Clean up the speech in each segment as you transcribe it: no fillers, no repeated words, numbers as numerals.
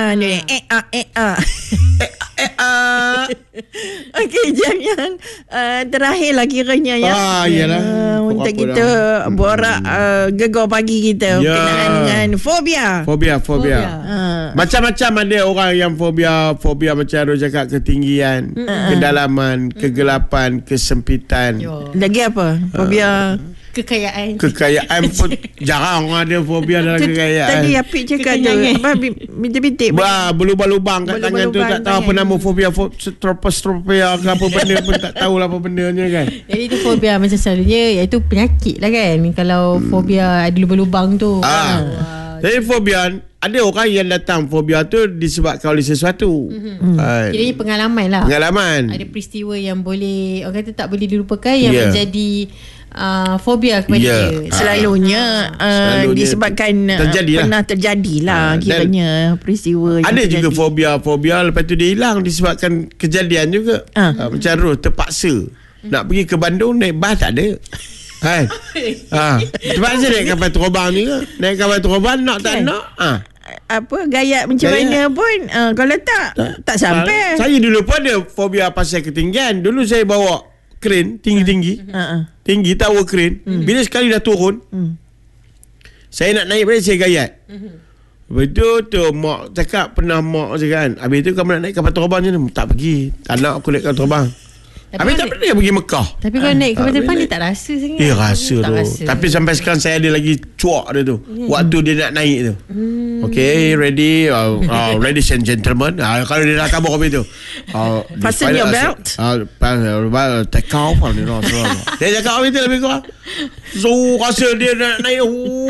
Okey, jam yang terakhir lah kiranya ya. Iyalah. Untuk kita borak gegar pagi kita berkenaan dengan fobia. Fobia. Macam-macam ada orang yang fobia macam Ros cakap, ketinggian, kedalaman, kegelapan, kesempitan. Lagi apa? Fobia Kekayaan pun jarang orang ada fobia dalam kekayaan. Tadi Apik cakap tu apa bintik-bintik berlubang-lubang kat tangan tu, tak tahu apa nama fobia, stropia ke apa benda pun tak tahulah apa bendanya kan. Jadi tu fobia macam selalunya iaitu penyakit lah kan. Kalau fobia ada lubang-lubang tu. Jadi fobia, ada orang yang datang fobia tu disebabkan oleh sesuatu. Kiranya pengalaman lah. Ada peristiwa yang boleh, orang kata tak boleh dilupakan, yang menjadi fobia kepada dia. Selalunya disebabkan pernah terjadilah kiranya peristiwa. Ada juga fobia lepas tu dia hilang disebabkan kejadian juga. Macam Ros terpaksa nak pergi ke Bandung, naik bas tak ada. Terpaksa naik kapal terbang ni ke. Naik kapal terbang nak tak nak apa gaya macam mana pun kalau tak sampai. Saya dulu pun ada fobia pasal ketinggian. Dulu saya bawa kren tinggi tower kren. Bila sekali dah turun, saya nak naik balik saya gayat. Betul tu mak cakap, mak cakap kan, habis tu kamu nak naik kapal terbang je, tak pergi, tak nak aku naik kapal terbang. Habis tak pernah pergi Mekah. Tapi kalau naik kapal terbang dia tak rasa sangat. Dia rasa tu. Tapi sampai sekarang saya ada lagi cuak dia tu. Waktu dia nak naik tu. Okay, ready, ladies and gentlemen. Kalau dia dah tabur habis tu, fasten your belt, take off. Dia cakap habis tu lebih kurang. So rasa dia nak naik,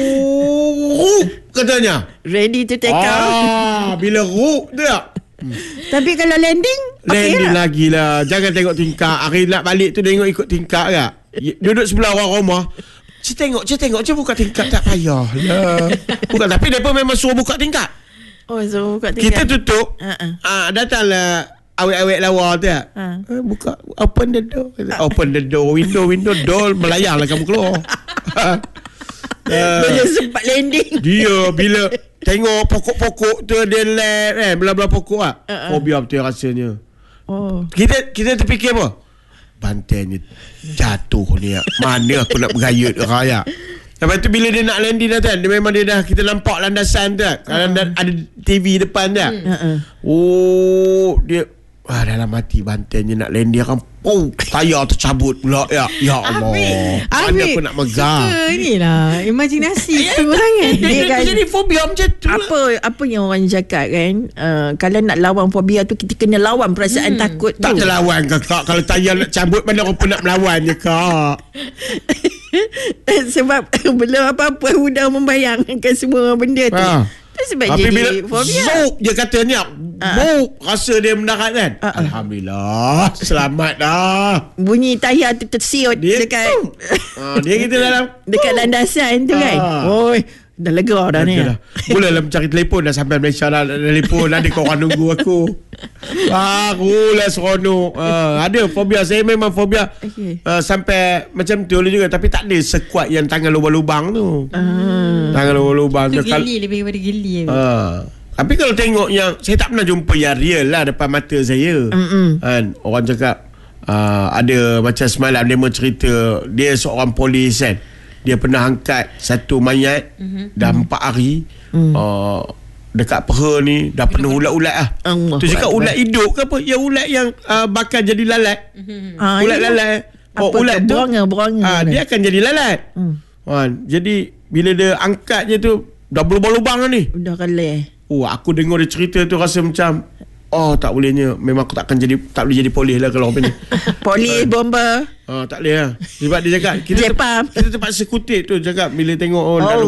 katanya ready to take off. Bila tu tapi kalau landing lagi lah. Jangan tengok tingkap. Hari nak balik tu tengok ikut tingkap tak. Duduk sebelah orang rumah, Cik tengok je buka tingkap, tak payah lah. Bukan, tapi mereka memang suruh buka tingkap. Suruh buka tingkap. Kita tutup. Datanglah awet-awet lawa tu tak. Buka, open the door, window door, melayanglah kamu keluar. Dia sempat landing. Dia bila tengok pokok-pokok tu, dia land kan, belah-belah pokok fobia betul rasanya. Kita terfikir apa? Bantainya jatuh ni. Mana aku nak bergayut raya. Lepas tu bila dia nak landing dah kan, dia memang dia dah, kita nampak landasan tu kan. Ada TV depan tu. Dia dalam hati bantainya nak landing kan. Tayar tercabut pula. Ya Allah. Mana aku nak megang. Inilah imajinasi sangat. Dia kan jadi fobia macam tu. Apa yang orang cakap kan, kalau nak lawan fobia tu, kita kena lawan perasaan takut tu. Tak terlawan ke kak? Kalau tayar nak cabut, mana orang pun nak melawan je kak. Sebab belum apa-apa sudah membayangkan semua benda tu. Sebab tapi jadi bila fobia. Zop je katanya, rasa dia mendarat kan. Alhamdulillah, selamat dah. Bunyi tayar tu tersiut dekat dia kita dalam dekat landasan tu kan. Dah lega dah ni. Mulalah mencari telefon, dah sampai Malaysia dah telefon, ada korang nunggu aku. Barulah seronok. Ada fobia, saya memang fobia sampai macam tu juga, tapi tak ada sekuat yang tangan lubang-lubang tu. Tangan lubang-lubang tu geli, lebih kepada geli. Tapi kalau tengok yang, saya tak pernah jumpa yang real lah depan mata saya. Kan orang cakap ada macam semalam dia mau cerita, dia seorang polis kan, dia pernah angkat satu mayat dah 4 hari dekat peha ni, dah penuh ulat-ulat lah. Tu cakap ulat hidup ke apa? Ya ulat yang bakal jadi lalat. Ulat lalat. Ulat tu beranga. Dia akan jadi lalat. Jadi bila dia angkat je tu, dah berlubang-lubang lah ni. Dah kalai. Aku dengar dia cerita tu rasa macam tak bolehnya. Memang aku tak boleh jadi polis lah kalau orang ni. Polis, bomba. Tak boleh lah. Sebab dia cakap kita terpaksa kutip tu, cakap bila tengok tak